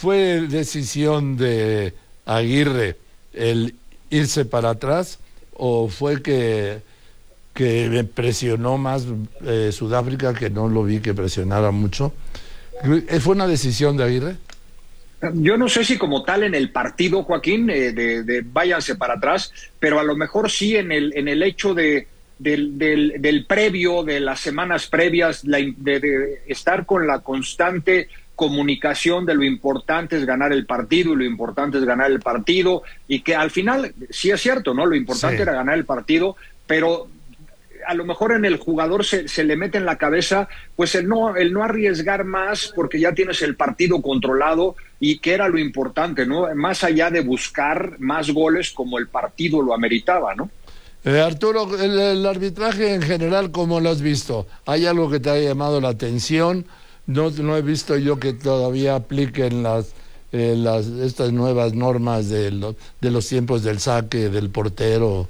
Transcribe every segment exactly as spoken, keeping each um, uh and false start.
¿fue decisión de Aguirre el irse para atrás o fue que, que presionó más eh, Sudáfrica, que no lo vi que presionara mucho? ¿Fue una decisión de Aguirre? Yo no sé si como tal en el partido, Joaquín, eh, de, de váyanse para atrás, pero a lo mejor sí en el, en el hecho de Del, del, del previo, de las semanas previas, la, de, de estar con la constante comunicación de lo importante es ganar el partido y lo importante es ganar el partido, y que al final, sí es cierto, ¿no? Lo importante sí. era ganar el partido, pero a lo mejor en el jugador se, se le mete en la cabeza pues el no, el no arriesgar más porque ya tienes el partido controlado, y que era lo importante, ¿no? Más allá de buscar más goles como el partido lo ameritaba, ¿no? Eh, Arturo, el, el arbitraje en general, ¿cómo lo has visto? ¿Hay algo que te haya llamado la atención? No, no he visto yo que todavía apliquen las, eh, las estas nuevas normas de, lo, de los tiempos del saque, del portero.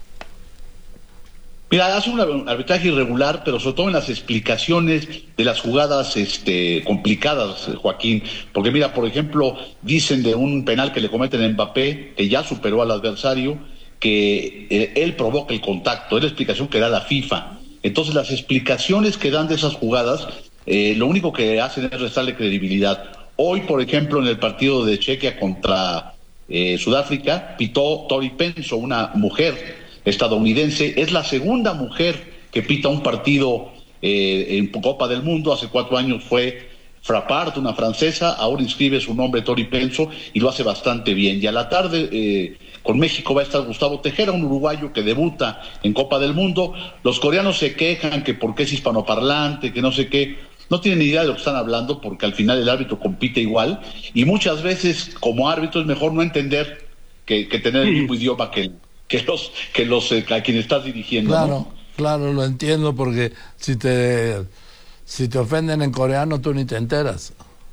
Mira, hace un arbitraje irregular, pero sobre todo en las explicaciones de las jugadas este, complicadas, Joaquín. Porque mira, por ejemplo, dicen de un penal que le cometen a Mbappé, que ya superó al adversario, que eh, él provoca el contacto. Es la explicación que da la FIFA. Entonces las explicaciones que dan de esas jugadas, eh, lo único que hacen es restarle credibilidad. Hoy, por ejemplo, en el partido de Chequia contra eh, Sudáfrica, pitó Tori Penso, una mujer estadounidense. Es la segunda mujer que pita un partido eh, en Copa del Mundo. Hace cuatro años fue Frappart, una francesa. Ahora inscribe su nombre Tori Penso y lo hace bastante bien. Y a la tarde eh, con México va a estar Gustavo Tejera, un uruguayo que debuta en Copa del Mundo. Los coreanos se quejan que porque es hispanoparlante, que no sé qué. No tienen ni idea de lo que están hablando, porque al final el árbitro compite igual, y muchas veces como árbitro es mejor no entender que, que tener el mismo idioma que, que los que los eh, a quien estás dirigiendo. Claro, ¿no? claro, lo entiendo, porque si te si te ofenden en coreano tú ni te enteras.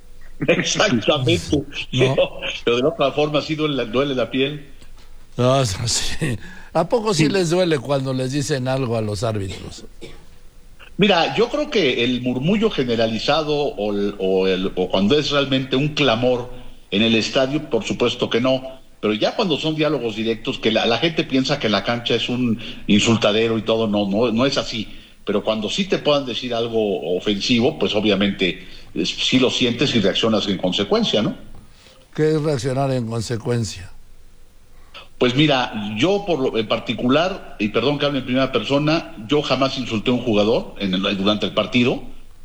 Exactamente. ¿No? Pero, pero de otra forma sí duele, duele la piel. No, sí. ¿A poco sí les duele cuando les dicen algo a los árbitros? Mira, yo creo que el murmullo generalizado o, el, o, el, o cuando es realmente un clamor en el estadio, por supuesto que no, pero ya cuando son diálogos directos, que la, la gente piensa que la cancha es un insultadero y todo, no, no, no es así, pero cuando sí te puedan decir algo ofensivo, pues obviamente es, sí lo sientes y reaccionas en consecuencia, ¿no? ¿Qué es reaccionar en consecuencia? Pues mira, yo por lo, en particular, y perdón que hable en primera persona, yo jamás insulté a un jugador en el, durante el partido,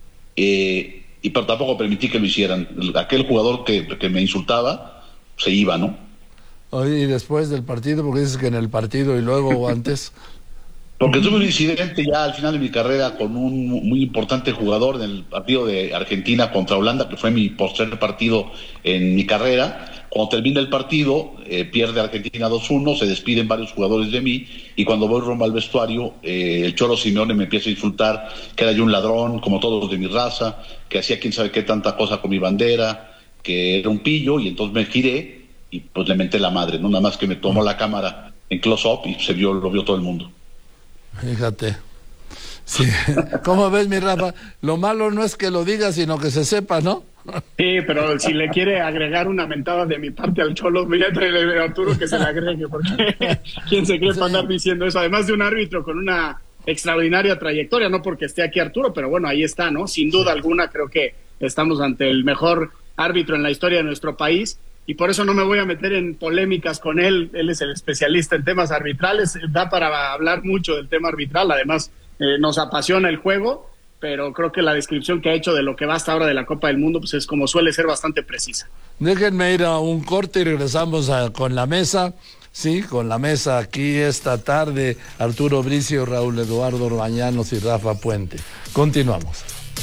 eh, y pero tampoco permití que lo hicieran. Aquel jugador que, que me insultaba se iba, ¿no? Oye, y después del partido, porque dices que en el partido y luego o antes. Porque tuve un incidente ya al final de mi carrera con un muy importante jugador en el partido de Argentina contra Holanda, que fue mi postrer partido en mi carrera. Cuando termina el partido, eh, pierde Argentina dos uno, se despiden varios jugadores de mí, y cuando voy rumbo al vestuario, eh, el Cholo Simeone me empieza a insultar, que era yo un ladrón, como todos los de mi raza, que hacía quién sabe qué tanta cosa con mi bandera, que era un pillo, y entonces me giré y pues le menté la madre, no nada más que me tomó la cámara en close-up y se vio, lo vio todo el mundo. Fíjate. Sí. ¿Cómo ves, mi Rafa? Lo malo no es que lo diga, sino que se sepa, ¿no? Sí, pero si le quiere agregar una mentada de mi parte al Cholo, mira, a Arturo que se le agregue, porque ¿quién se cree para andar diciendo eso? Además de un árbitro con una extraordinaria trayectoria, no porque esté aquí Arturo, pero bueno, ahí está, ¿no? Sin duda alguna creo que estamos ante el mejor árbitro en la historia de nuestro país, y por eso no me voy a meter en polémicas con él. Él es el especialista en temas arbitrales, da para hablar mucho del tema arbitral, además eh, nos apasiona el juego, pero creo que la descripción que ha hecho de lo que va hasta ahora de la Copa del Mundo, pues es como suele ser, bastante precisa. Déjenme ir a un corte y regresamos a, con la mesa, sí, con la mesa aquí esta tarde, Arturo Bricio, Raúl Eduardo Orbañanos y Rafa Puente. Continuamos.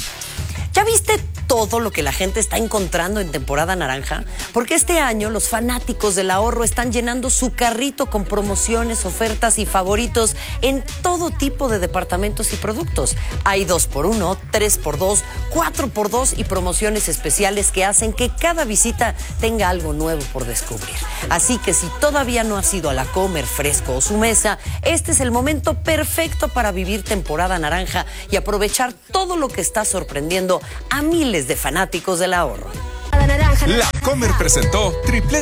¿Ya viste todo lo que la gente está encontrando en temporada naranja? Porque este año los fanáticos del ahorro están llenando su carrito con promociones, ofertas y favoritos en todo tipo de departamentos y productos. Hay dos por uno, tres por dos, cuatro por dos y promociones especiales que hacen que cada visita tenga algo nuevo por descubrir. Así que si todavía no has ido a la Comer, Fresco o Su Mesa, este es el momento perfecto para vivir temporada naranja y aprovechar todo lo que está sorprendiendo a miles de fanáticos del ahorro. La Comer presentó Triplete